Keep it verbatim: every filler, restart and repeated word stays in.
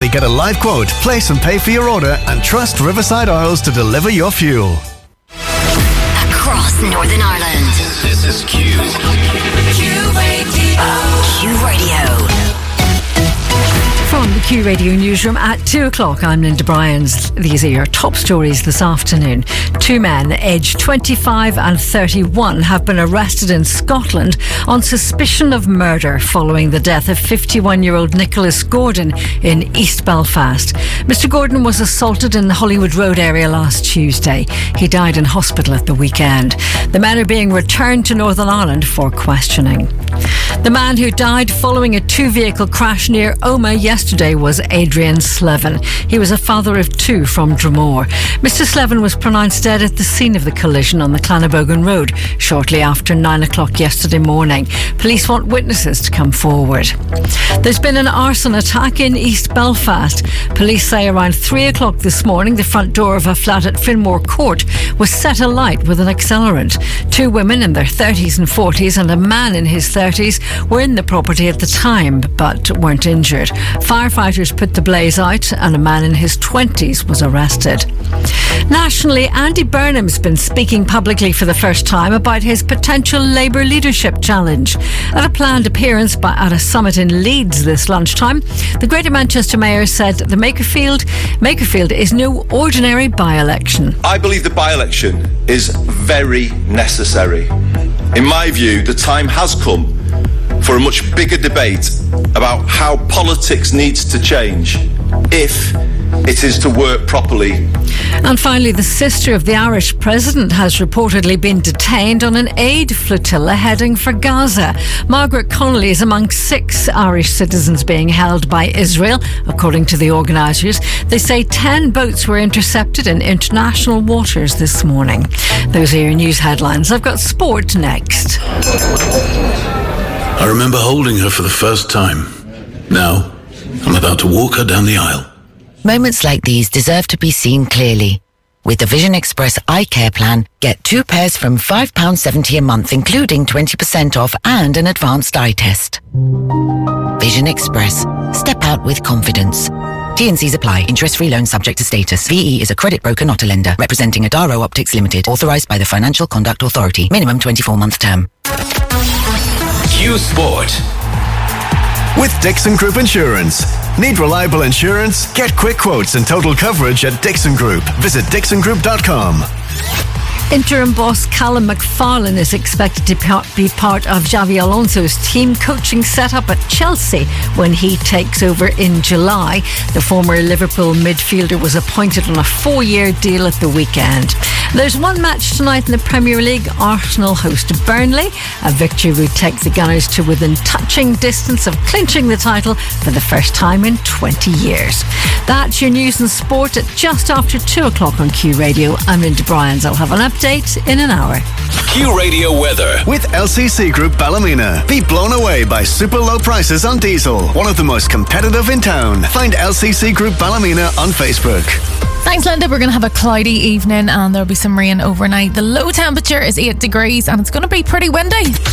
get a live quote, place and pay for your order, and trust Riverside Oils to deliver your fuel. Across Northern Ireland. This is Q. Q Radio. Q Radio. From the Q Radio newsroom at two o'clock, I'm Linda Bryans. These are your top stories this afternoon. Two men, aged twenty-five and thirty-one, have been arrested in Scotland on suspicion of murder following the death of fifty-one-year-old Nicholas Gordon in East Belfast. Mister Gordon was assaulted in the Hollywood Road area last Tuesday. He died in hospital at the weekend. The men are being returned to Northern Ireland for questioning. The man who died following a two-vehicle crash near Omagh yesterday was Adrian Slevin. He was a father of two from Dromore. Mister Slevin was pronounced dead at the scene of the collision on the Clannabogan Road shortly after nine o'clock yesterday morning. Police want witnesses to come forward. There's been an arson attack in East Belfast. Police say around three o'clock this morning the front door of a flat at Finmore Court was set alight with an accelerant. Two women in their thirties and forties and a man in his thirties were in the property at the time but weren't injured. Firefighters put the blaze out and a man in his twenties was arrested. Nationally, Andy Burnham's been speaking publicly for the first time about his potential Labour leadership challenge. At a planned appearance by, at a summit in Leeds this lunchtime, the Greater Manchester Mayor said the Makerfield, Makerfield is no ordinary by-election. I believe the by-election is very necessary. In my view, the time has come for a much bigger debate about how politics needs to change if it is to work properly. And finally, the sister of the Irish president has reportedly been detained on an aid flotilla heading for Gaza. Margaret Connolly is among six Irish citizens being held by Israel, according to the organisers. They say ten boats were intercepted in international waters this morning. Those are your news headlines. I've got sport next. I remember holding her for the first time. Now, I'm about to walk her down the aisle. Moments like these deserve to be seen clearly. With the Vision Express Eye Care Plan, get two pairs from five pounds seventy a month, including twenty percent off and an advanced eye test. Vision Express. Step out with confidence. T and C's apply. Interest-free loan subject to status. V E is a credit broker, not a lender. Representing Adaro Optics Limited. Authorised by the Financial Conduct Authority. Minimum twenty-four month term. Q Sport. With Dixon Group Insurance. Need reliable insurance? Get quick quotes and total coverage at Dixon Group. Visit dixon group dot com. Interim boss Callum McFarlane is expected to be part of Xavi Alonso's team coaching setup at Chelsea when he takes over in July. The former Liverpool midfielder was appointed on a four-year deal at the weekend. There's one match tonight in the Premier League. Arsenal host Burnley. A victory would take the Gunners to within touching distance of clinching the title for the first time in twenty years. That's your news and sport at just after two o'clock on Q Radio. I'm Linda Bryans. I'll have an update in an hour. Q Radio weather. With L C C Group Ballymena. Be blown away by super low prices on diesel. One of the most competitive in town. Find L C C Group Ballymena on Facebook. Thanks, Linda. We're going to have a cloudy evening and there'll be some rain overnight. The low temperature is eight degrees and it's going to be pretty windy.